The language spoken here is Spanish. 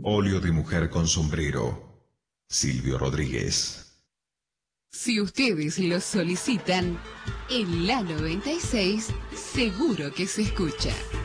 Óleo de mujer con sombrero. Silvio Rodríguez. Si ustedes lo solicitan, en la 96 seguro que se escucha.